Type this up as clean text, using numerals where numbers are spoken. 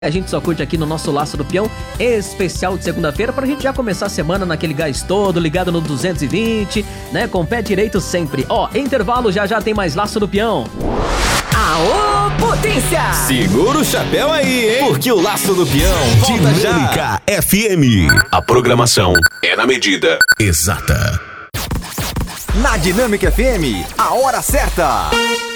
A gente só curte aqui no nosso Laço do Peão, especial de segunda-feira, pra gente já começar a semana naquele gás todo, ligado no 220, né? Com o pé direito sempre. Ó, intervalo, já tem mais Laço do Peão. Aô, potência! Segura o chapéu aí, hein? Porque o Laço do Peão volta já. Dinâmica FM. A programação é na medida exata. Na Dinâmica FM, a hora certa.